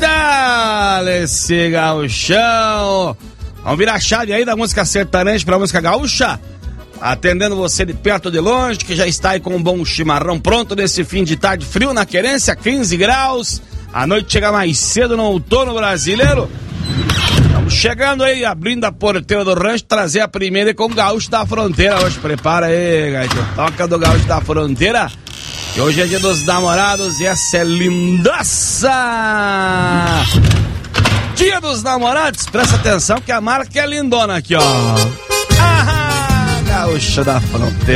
Dale esse gauchão. Vamos virar a chave aí da música sertaneja pra música gaúcha. Atendendo você de perto ou de longe, que já está aí com um bom chimarrão pronto nesse fim de tarde frio na Querência, 15 graus. A noite chega mais cedo no outono brasileiro. Estamos chegando aí, abrindo a porteira do rancho, trazer a primeira com o Gaúcho da Fronteira. Hoje prepara aí, gaito. Toca do Gaúcho da Fronteira. E hoje é dia dos namorados e essa é lindaça! Dia dos namorados, presta atenção que a marca é lindona aqui, ó. Ah, Gaúcho da Fronteira.